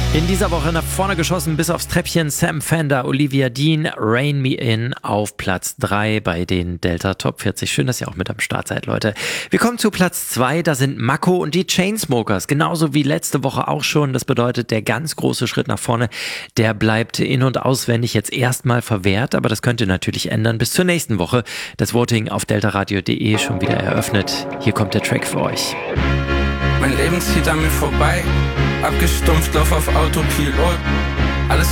In dieser Woche nach vorne geschossen bis aufs Treppchen Sam Fender, Olivia Dean, Rain Me In auf Platz 3 bei den Delta Top 40. Schön, dass ihr auch mit am Start seid, Leute. Wir kommen zu Platz 2, da sind Mako und die Chainsmokers, genauso wie letzte Woche auch schon. Das bedeutet, der ganz große Schritt nach vorne, der bleibt in- und auswendig jetzt erstmal verwehrt, aber das könnt ihr natürlich ändern bis zur nächsten Woche. Das Voting auf deltaradio.de schon wieder eröffnet. Hier kommt der Track für euch. Mein Leben zieht an mir vorbei, abgestumpft, lauf auf Autopilot.